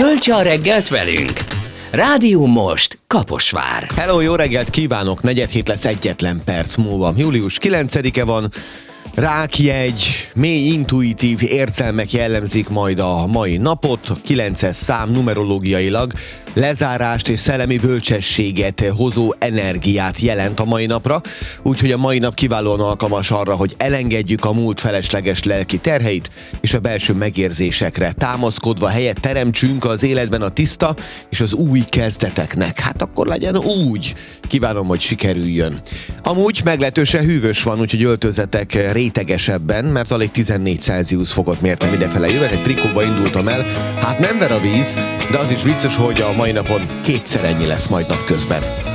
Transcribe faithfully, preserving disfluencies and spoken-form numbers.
Töltse a reggelt velünk! Rádió Most, Kaposvár. Hello, jó reggelt kívánok! Negyed hét lesz egyetlen perc múlva. július kilencedike van. Rákjegy, mély intuitív érzelmek jellemzik majd a mai napot. A kilences szám numerológiailag lezárást és szellemi bölcsességet hozó energiát jelent a mai napra, úgyhogy a mai nap kiválóan alkalmas arra, hogy elengedjük a múlt felesleges lelki terheit, és a belső megérzésekre támaszkodva helyet teremtsünk az életben a tiszta és az új kezdeteknek. Hát akkor legyen úgy. Kívánom, hogy sikerüljön. Amúgy meglehetősen hűvös van, úgyhogy öltözetek rétegesebben, mert alig tizennégy Celsius fokot mértem idefele jövet, egy trikóba indultam el. Hát nem ver a víz, de az is biztos, hogy a mai napon kétszer ennyi lesz majd napközben.